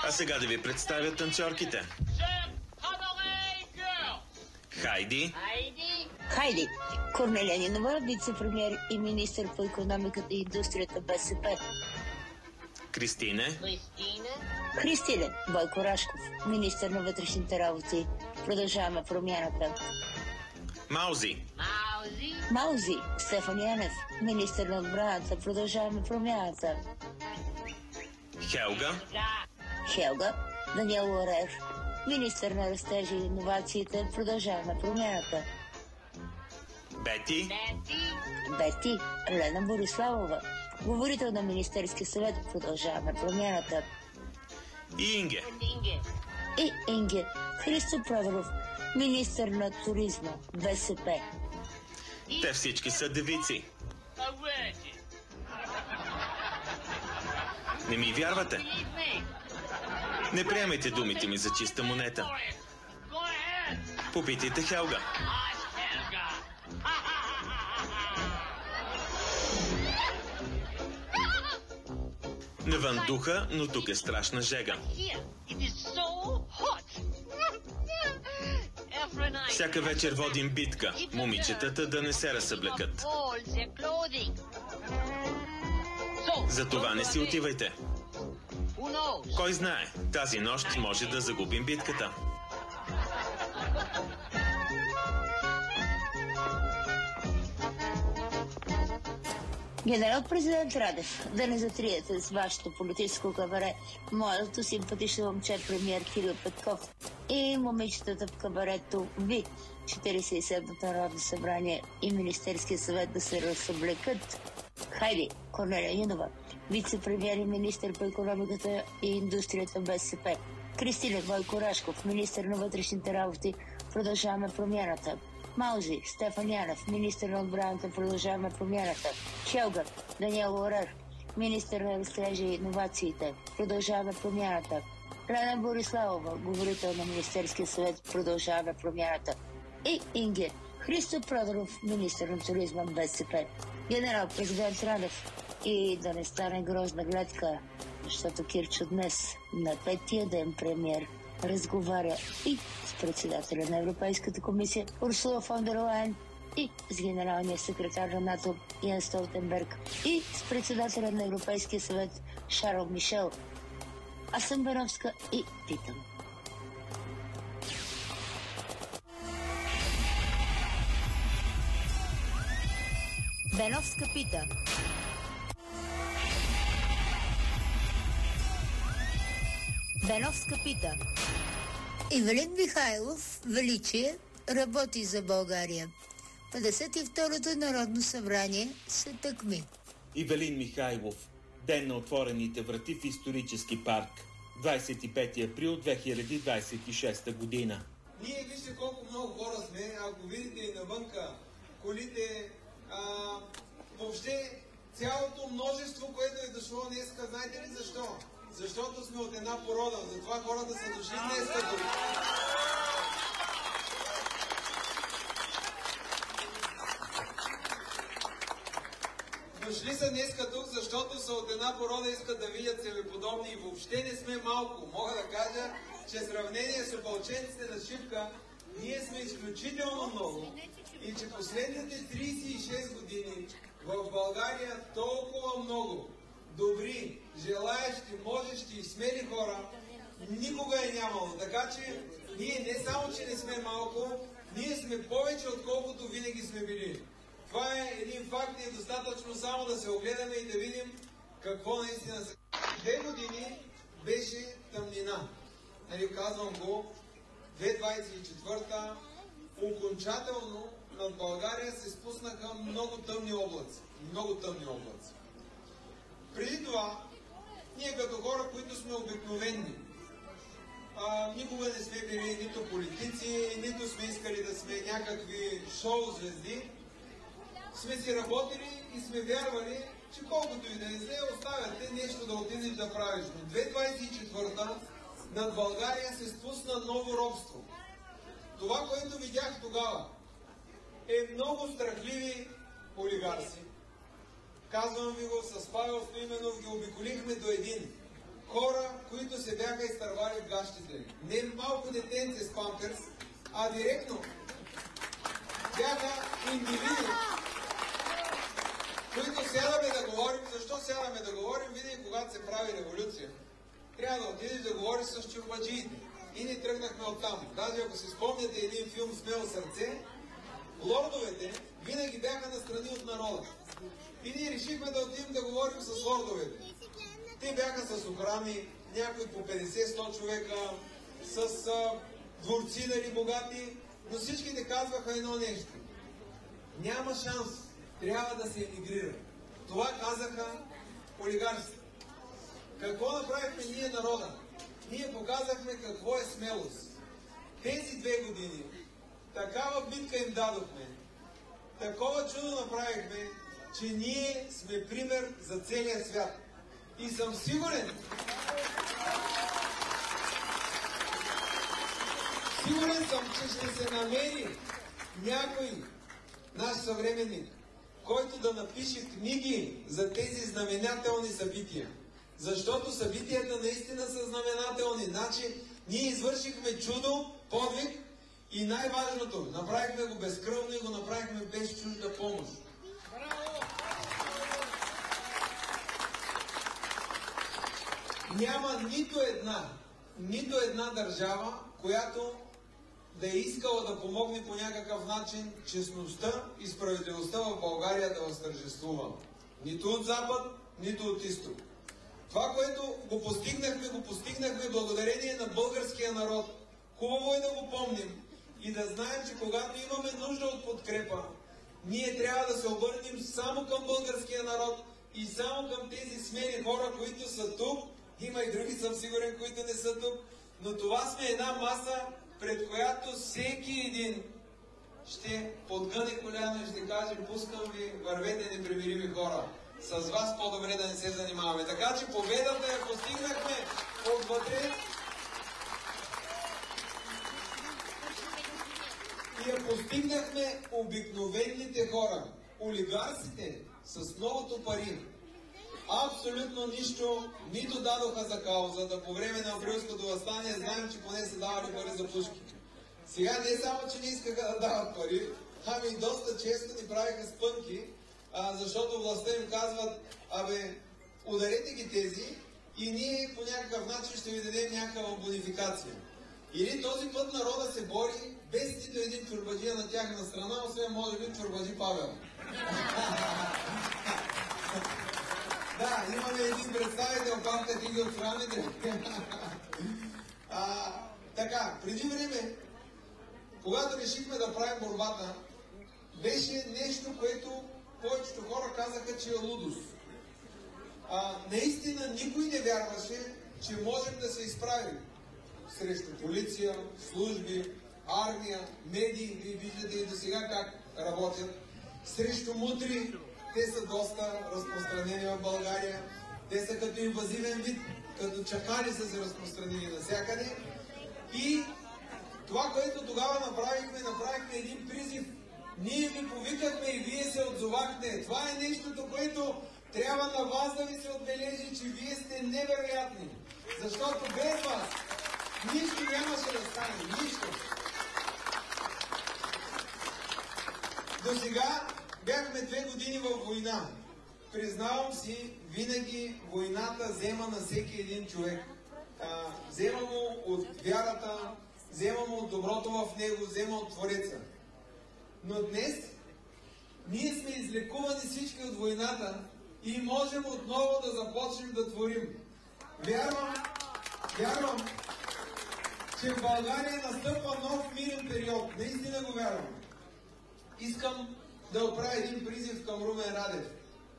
А сега да ви представя танцорките. Хайди. Хайди. Корнелия Нинова, вице-премьер и министър по икономиката и индустрията БСП. Кристине. Христине. Бойко Рашков, министър на вътрешните работи. Продължаваме промяната. Маузи. Стефан Янев, министър на отбраната. Продължаваме промяната. Хелга. Даниел Лорер, министър на растежа и иновациите. Продължаваме промяната. Бети. Лена Бориславова, говорител на Министерския съвет. Продължаваме промяната. И Инге. Христо Проданов, министър на туризма. БСП. Те всички са девици. Не ми вярвате? Не приемайте думите ми за чиста монета. Попитайте Хелга. Навън духа, но тук е страшна жега. Всяка вечер водим битка. Момичетата да не се разсъблекат. Затова не си отивайте. Кой знае, тази нощ може да загубим битката. Генерал-президент Радев, да не затриете с вашето политическо кабаре моето симпатично момче премиер Кирил Петков и момичетата в кабарето ви. 47-то Народно събрание и Министерския съвет да се разсъблекат. Хайди. Корнелия Нинова, вице-премиер и министър по икономиката и индустрията БСП. Кристина. Бойко Рашков, министър на вътрешните работи. Продължаваме промяната. Маузи. Стефан Янев, министър на отбраната. Продължаваме промяната. Хелга. Даниел Лорер, министър на растежа и иновациите. Продължаваме промяната. Лена Бориславова, говорител на Министерския съвет. Продължаваме промяната. И Инге. Христо Проданов, министър на туризма. БСП. Генерал-президент Радев. И да не стане грозна гледка, защото Кирчо днес, на 5-тия ден премиер, разговаря и с председателя на Европейската комисия Урсула фон дер Лайен, и с генералния секретар на НАТО Йенс Столтенберг, и с председателя на Европейския съвет Шарл Мишел. Аз съм Беновска и питам. Беновска пита. Беновска пита. Ивелин Михайлов, величие, работи за България. 52-то Народно събрание се тъкми. Ивелин Михайлов. Ден на отворените врати в исторически парк. 25 април 2026 година. Ние вижте колко много хора сме, ако видите и навънка колите, въобще цялото множество, което е дошло днеска, знаете ли защо? Защото сме от една порода, затова хората са дошли днеска тук. Дошли са днеска тук, защото са от една порода, искат да видят себеподобни и въобще не сме малко. Мога да кажа, че в сравнение с опълченците на Шипка, ние сме изключително много и че последните 36 години в България толкова много добри, желаещи, можещи и смели хора никога е нямало. Така че ние не само, че не сме малко, ние сме повече, отколкото винаги сме били. Това е един факт и е достатъчно само да се огледаме и да видим какво наистина се... 2 години беше тъмнина. Нали, казвам го, 2024-та окончателно над България се спуснаха много тъмни облаци. Много тъмни облаци. Преди това, ние като хора, които сме обикновени, никога не сме били нито политици, нито сме искали да сме някакви шоу-звезди, сме си работили и сме вярвали, че колкото и да е зле, оставяте нещо да отидеш да правиш. Но 2024-та над България се спусна ново робство. Това, което видях тогава, е много страхливи олигарси. Казвам ви го, с Павел Стоименов ги обиколихме до един. хора, които се бяха изтървали в гащите. Не малко детенце с памперс, а директно бяха индивиди, които сядаме да говорим. Защо сядаме да говорим? Винаги, когато се прави революция, трябва да отидеш да говориш с чорбаджиите. И ни тръгнахме оттам. Даже ако си спомняте един филм "Смело сърце", лордовете винаги бяха настрани от народа. И ние решихме да отидем да говорим с лордовете. Те бяха с охрани, някои по 50-100 човека, с дворци, нали, богати, но всичките казваха едно нещо: няма шанс, трябва да се емигрира. Това казаха олигарсите. Какво направихме ние, народа? Ние показахме какво е смелост. Тези 2 години такава битка им дадохме, такова чудо направихме, че ние сме пример за целия свят. И съм сигурен, че ще се намери някой наш съвременник, който да напише книги за тези знаменателни събития. Защото събитията наистина са знаменателни. Значи, ние извършихме чудо, подвиг и най-важното, направихме го безкръвно и го направихме без чужда помощ. Няма нито една държава, която да е искала да помогне по някакъв начин честността и справедливостта в България да възтържествува. Нито от запад, нито от изток. Това, което го постигнахме благодарение на българския народ. Хубаво е да го помним и да знаем, че когато имаме нужда от подкрепа, ние трябва да се обърнем само към българския народ и само към тези смели хора, които са тук. Има и други, съм сигурен, които не са тук, но това сме една маса, пред която всеки един ще подгъне коляно и ще каже: пускам ви, вървете, непримирими хора. С вас по-добре да не се занимаваме. Така че победата я постигнахме отвътре и я постигнахме обикновените хора. Олигарсите с многото пари абсолютно нищо нито дадоха за кауза, по време на априлското въстание знаем, че поне са давали пари за пушки. Сега не само, че не искаха да дават пари, ами доста често ни правиха спънки, защото властта им казват: ударете ги тези и ние по някакъв начин ще ви дадем някаква бонификация. Или този път народа се бори без нито един чорбаджия на тяхна страна, освен може би чорбаджи Павел. Да, имаме един представител, памтят и ги от страните. Така, преди време, когато решихме да правим борбата, беше нещо, което повечето хора казаха, че е лудост. Наистина никой не вярваше, че можем да се изправим срещу полиция, служби, армия, медии. Вие виждате и до сега как работят. Срещу мутри. Те са доста разпространени в България. Те са като инвазивен вид, като чакали са се разпространени навсякъде. И това, което тогава направихме един призив. Ние ви повикахме и вие се отзовахте. Това е нещото, което трябва на вас да ви се отбележи, че вие сте невероятни. Защото без вас нищо нямаше да стане. Нищо. До сега бяхме 2 години във война. Признавам си, винаги войната взема на всеки един човек. Взема му от вярата, взема му от доброто в него, взема от Твореца. Но днес ние сме излекувани всички от войната и можем отново да започнем да творим. Вярвам, че в България настъпва нов мирен период. Наистина го вярвам. Искам да отправя един призив към Румен Радев.